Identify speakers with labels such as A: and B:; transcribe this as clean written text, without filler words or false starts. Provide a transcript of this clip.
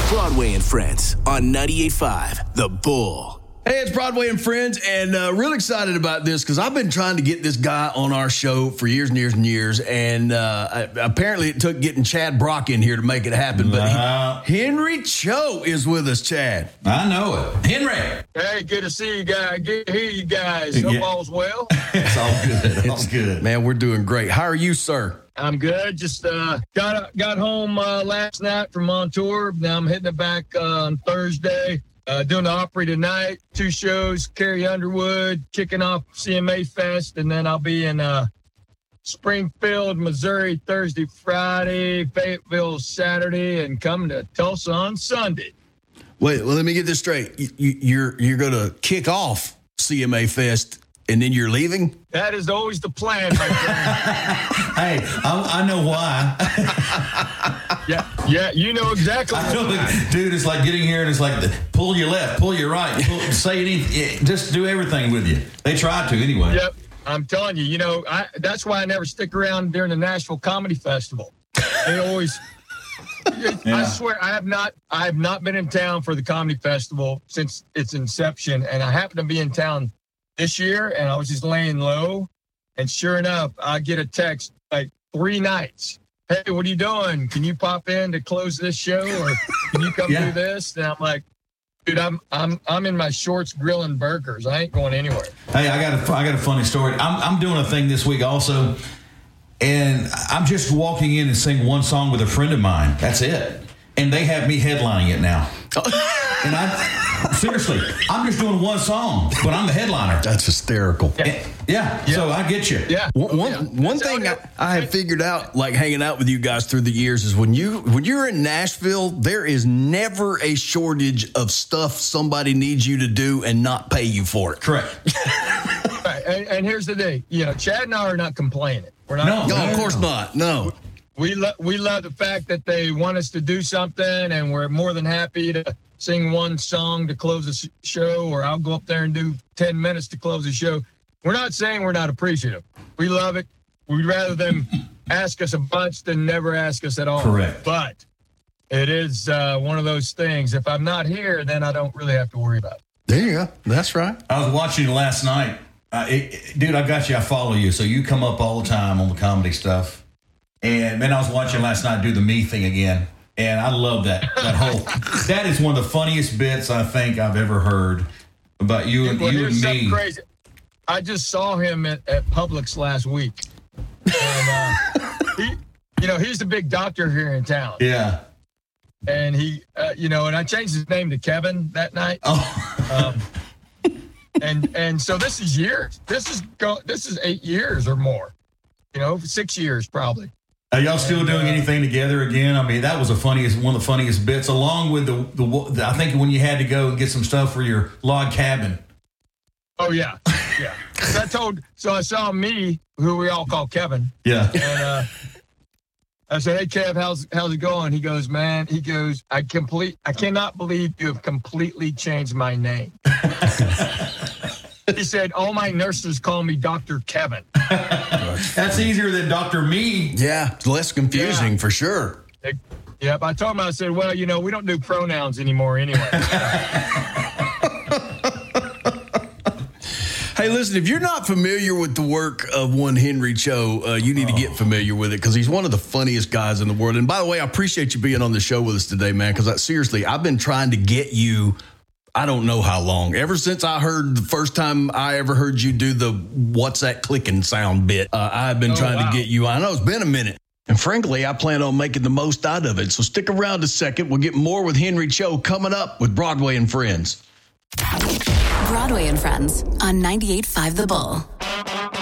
A: Broadway and Friends on 98.5 The Bull.
B: Hey, it's Broadway and Friends, and real excited about this because I've been trying to get this guy on our show for years and years and years, and apparently it took getting Chad Brock in here to make it happen. But Henry Cho is with us, Chad.
C: I know it. Henry.
D: Hey, good to see you guys. Good to hear you guys. Hope all's well.
C: It's all good. It's good.
B: Man, we're doing great. How are you, sir?
D: I'm good. Just got home last night from Montour. Now I'm hitting it back on Thursday. Doing the Opry tonight, 2 shows, Carrie Underwood, kicking off CMA Fest, and then I'll be in Springfield, Missouri, Thursday, Friday, Fayetteville, Saturday, and coming to Tulsa on Sunday.
B: Wait, well, let me get this straight. You're going to kick off CMA Fest, and then you're leaving?
D: That is always the plan, my friend.
C: Hey, I know why.
D: Yeah, you know exactly.
C: Dude, it's like getting here and it's like pull your left, pull your right, say anything, just do everything with you. They try to anyway.
D: Yep, I'm telling you, that's why I never stick around during the Nashville Comedy Festival. They always, I swear, I have not been in town for the Comedy Festival since its inception, and I happened to be in town this year, and I was just laying low, and sure enough, I get a text like 3 nights. Hey, what are you doing? Can you pop in to close this show, or can you come do this? And I'm like, dude, I'm in my shorts grilling burgers. I ain't going anywhere.
C: Hey, I got a funny story. I'm doing a thing this week also, and I'm just walking in and sing one song with a friend of mine. That's it, and they have me headlining it now. And seriously, I'm just doing one song, but I'm the headliner.
B: That's hysterical.
C: Yeah. So I get you.
D: Yeah.
B: One thing I have figured out, like hanging out with you guys through the years, is when you're in Nashville, there is never a shortage of stuff somebody needs you to do and not pay you for it.
C: Correct.
D: Right. And here's the thing. Chad and I are not complaining. We're not.
B: No, of course not. No.
D: We love the fact that they want us to do something, and we're more than happy to sing one song to close the show, or I'll go up there and do 10 minutes to close the show. We're not saying we're not appreciative. We love it. We'd rather them ask us a bunch than never ask us at all.
C: Correct.
D: But it is one of those things. If I'm not here, then I don't really have to worry about it.
B: There you go. That's right.
C: I was watching you last night. Dude, I got you. I follow you. So you come up all the time on the comedy stuff. And then I was watching last night do the me thing again. And I love that whole. That is one of the funniest bits I think I've ever heard about you and me.
D: Crazy. I just saw him at Publix last week, and he's the big doctor here in town.
C: Yeah.
D: And he, and I changed his name to Kevin that night.
C: Oh.
D: And so this is years. This is 8 years or more. 6 years probably.
C: Are y'all still doing anything together again? I mean, that was one of the funniest bits, along with the I think when you had to go and get some stuff for your log cabin.
D: Oh, yeah. So I saw me, who we all call Kevin.
C: Yeah.
D: And I said, hey, Kev, how's it going? He goes, man, I cannot believe you have completely changed my name. He said, all my nurses call me Dr. Kevin.
C: That's easier than Dr. Me.
B: Yeah, it's less confusing for sure.
D: Yep, I told him, I said, well, we don't do pronouns anymore anyway.
B: Hey, listen, if you're not familiar with the work of one Henry Cho, you need to get familiar with it because he's one of the funniest guys in the world. And by the way, I appreciate you being on the show with us today, man, because seriously, I've been trying to get you, I don't know how long, ever since I heard the first time I ever heard you do the what's that clicking sound bit. I've been trying to get you. I know it's been a minute. And frankly, I plan on making the most out of it. So stick around a second. We'll get more with Henry Cho coming up with Broadway and Friends.
E: Broadway and Friends on 98.5 The Bull.